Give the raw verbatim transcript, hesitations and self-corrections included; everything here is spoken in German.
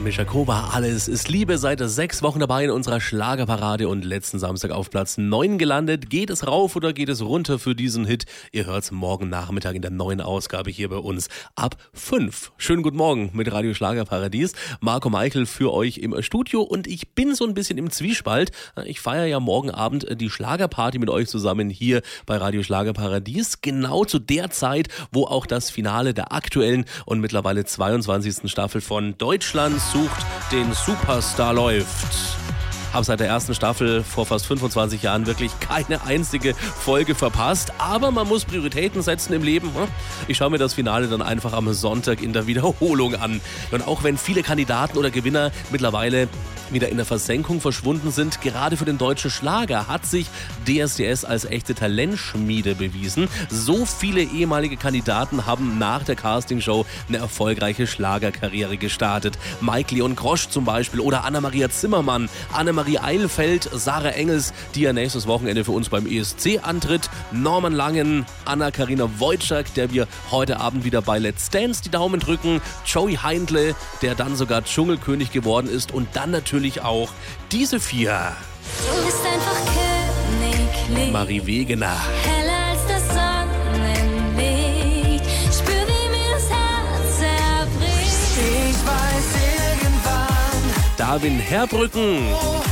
Mischa Koba, alles ist Liebe, seit sechs Wochen dabei in unserer Schlagerparade und letzten Samstag auf Platz neun gelandet. Geht es rauf oder geht es runter für diesen Hit? Ihr hört's morgen Nachmittag in der neuen Ausgabe hier bei uns ab fünf. Schönen guten Morgen mit Radio Schlagerparadies. Marco Meichel für euch im Studio und ich bin so ein bisschen im Zwiespalt. Ich feiere ja morgen Abend die Schlagerparty mit euch zusammen hier bei Radio Schlagerparadies. Genau zu der Zeit, wo auch das Finale der aktuellen und mittlerweile zweiundzwanzigsten Staffel von Deutschland sucht den Superstar läuft. Habe seit der ersten Staffel vor fast fünfundzwanzig Jahren wirklich keine einzige Folge verpasst. Aber man muss Prioritäten setzen im Leben. Ich schaue mir das Finale dann einfach am Sonntag in der Wiederholung an. Und auch wenn viele Kandidaten oder Gewinner mittlerweile wieder in der Versenkung verschwunden sind, gerade für den deutschen Schlager hat sich D S D S als echte Talentschmiede bewiesen. So viele ehemalige Kandidaten haben nach der Castingshow eine erfolgreiche Schlagerkarriere gestartet. Mike Leon Grosch zum Beispiel oder Anna-Maria Zimmermann, Annemarie Eilfeld, Sarah Engels, die ja nächstes Wochenende für uns beim E S C antritt, Norman Langen, Anna-Karina Wojcik, der wir heute Abend wieder bei Let's Dance die Daumen drücken, Joey Heindle, der dann sogar Dschungelkönig geworden ist und dann natürlich auch diese vier. Du bist einfach Königlich. Marie Wegener. Heller als das Sonnenlicht. Spür, wie mir das Herz zerbricht. Ich weiß irgendwann. Darwin Herbrücken.